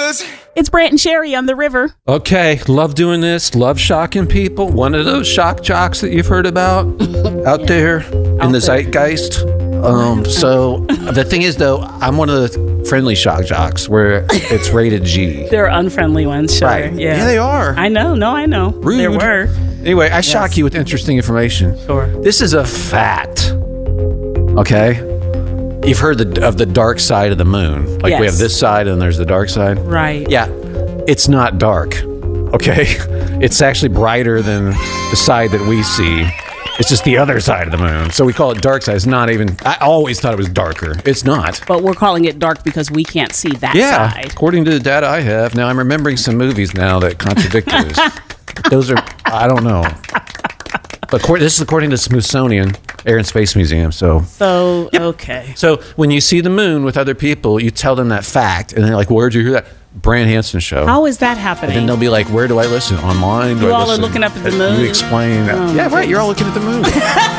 News. It's Brant and Sherry on the river. Okay, love doing this. Love shocking people. One of those shock jocks that you've heard about out there in the zeitgeist. So the thing is, though, I'm one of the friendly shock jocks where it's rated G. There are unfriendly ones, sure. Right. Yeah, they are. I know. No, I know. Rude. There were. Anyway, I shock you with interesting information. Sure. This is a fact. Okay? You've heard of the dark side of the moon. Like we Yes. have this side and there's the dark side. Right. Yeah. It's not dark. Okay? It's actually brighter than the side that we see. It's just the other side of the moon. So we call it dark side. It's not even, I always thought it was darker. It's not. But we're calling it dark because we can't see that Yeah. side. According to the data I have. Now I'm remembering some movies now that contradict this. Those are, I don't know. But this is according to Smithsonian Air and Space Museum. So, Okay. So when you see the moon with other people, you tell them that fact, and they're like, "Where'd you hear that?" Brant Hansen show. How is that happening? And then they'll be like, "Where do I listen? Online? Do You I all are listen?" looking up at the moon? You explain. Yeah, right. You're all looking at the moon.